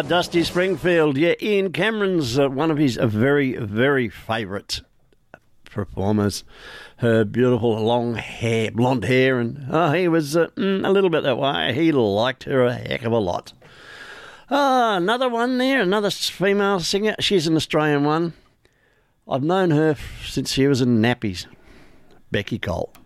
Dusty Springfield. Yeah, Ian Cameron's one of his very, very favourite performers. Her beautiful long hair, blonde hair, and he was a little bit that way. He liked her a heck of a lot. Another one there, another female singer. She's an Australian one. I've known her since she was in nappies. Becky Cole.